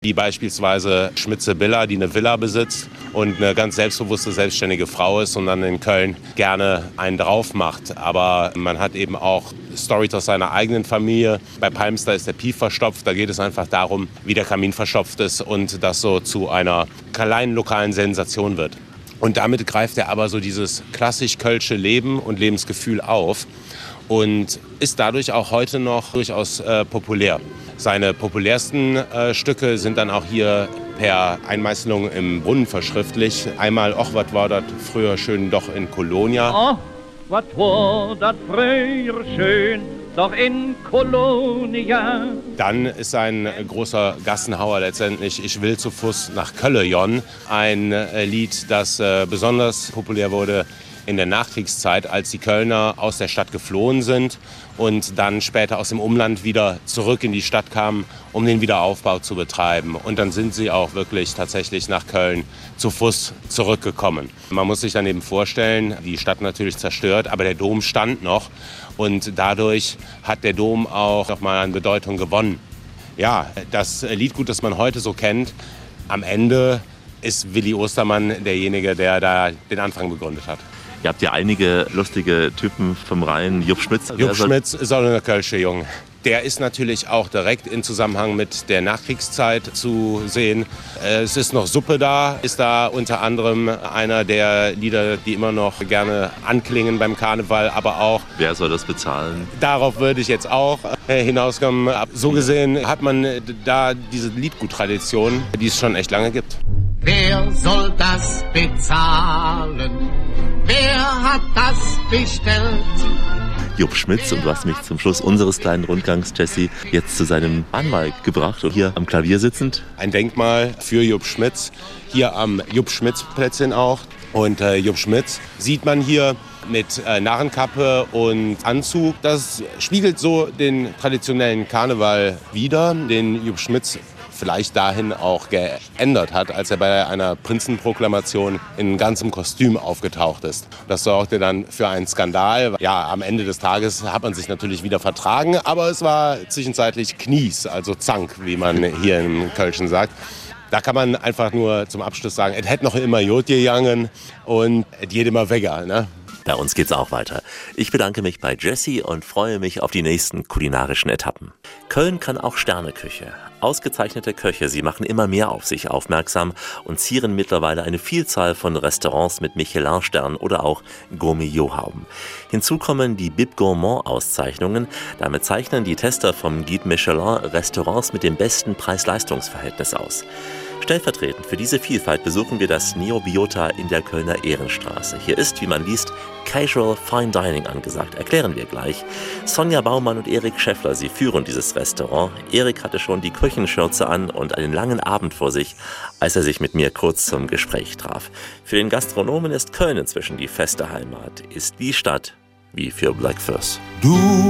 wie beispielsweise Schmitze Billa, die eine Villa besitzt und eine ganz selbstbewusste, selbstständige Frau ist und dann in Köln gerne einen drauf macht. Aber man hat eben auch Storys aus seiner eigenen Familie. Bei Palmster ist der Pief verstopft. Da geht es einfach darum, wie der Kamin verstopft ist und das so zu einer kleinen lokalen Sensation wird. Und damit greift er aber so dieses klassisch kölsche Leben und Lebensgefühl auf und ist dadurch auch heute noch durchaus populär. Seine populärsten Stücke sind dann auch hier per Einmeißelung im Brunnen verschriftlich. Einmal "Och, wat war dat früher schön doch in Kolonia". Oh, wat war dat früher schön doch in Kolonia. Dann ist ein großer Gassenhauer letztendlich "Ich will zu Fuß nach Köllejon", ein Lied, das besonders populär wurde in der Nachkriegszeit, als die Kölner aus der Stadt geflohen sind und dann später aus dem Umland wieder zurück in die Stadt kamen, um den Wiederaufbau zu betreiben. Und dann sind sie auch wirklich tatsächlich nach Köln zu Fuß zurückgekommen. Man muss sich dann eben vorstellen, die Stadt natürlich zerstört, aber der Dom stand noch und dadurch hat der Dom auch noch mal an Bedeutung gewonnen. Ja, das Liedgut, das man heute so kennt, am Ende ist Willi Ostermann derjenige, der da den Anfang begründet hat. Ihr habt ja einige lustige Typen vom Rhein. Jupp Schmitz. Jupp Schmitz ist auch eine kölsche Junge. Der ist natürlich auch direkt in Zusammenhang mit der Nachkriegszeit zu sehen. Es ist noch Suppe da, ist da unter anderem einer der Lieder, die immer noch gerne anklingen beim Karneval, aber auch... Wer soll das bezahlen? Darauf würde ich jetzt auch hinauskommen. So gesehen hat man da diese Liedgut-Tradition, die es schon echt lange gibt. Wer soll das bezahlen? Wer hat das bestellt? Jupp Schmitz, und du hast mich zum Schluss unseres kleinen Rundgangs, Jesse, jetzt zu seinem Mahnmal gebracht und hier am Klavier sitzend. Ein Denkmal für Jupp Schmitz, hier am Jupp-Schmitz-Plätzchen auch. Und Jupp Schmitz sieht man hier mit Narrenkappe und Anzug. Das spiegelt so den traditionellen Karneval wider, den Jupp Schmitz vielleicht dahin auch geändert hat, als er bei einer Prinzenproklamation in ganzem Kostüm aufgetaucht ist. Das sorgte dann für einen Skandal. Ja, am Ende des Tages hat man sich natürlich wieder vertragen, aber es war zwischenzeitlich Knies, also Zank, wie man hier im Kölschen sagt. Da kann man einfach nur zum Abschluss sagen, es hätte noch immer Jod gegangen und es geht immer wegger, ne? Bei uns geht's auch weiter. Ich bedanke mich bei Jesse und freue mich auf die nächsten kulinarischen Etappen. Köln kann auch Sterneküche. Ausgezeichnete Köche, sie machen immer mehr auf sich aufmerksam und zieren mittlerweile eine Vielzahl von Restaurants mit Michelin-Sternen oder auch Gourmet-Hauben. Hinzu kommen die Bib Gourmand-Auszeichnungen. Damit zeichnen die Tester vom Guide Michelin Restaurants mit dem besten Preis-Leistungs-Verhältnis aus. Stellvertretend für diese Vielfalt besuchen wir das Neobiota in der Kölner Ehrenstraße. Hier ist, wie man liest, Casual Fine Dining angesagt. Erklären wir gleich. Sonja Baumann und Erik Schäffler, sie führen dieses Restaurant. Erik hatte schon die Küchenschürze an und einen langen Abend vor sich, als er sich mit mir kurz zum Gespräch traf. Für den Gastronomen ist Köln inzwischen die feste Heimat, ist die Stadt wie für Black Fuss. Du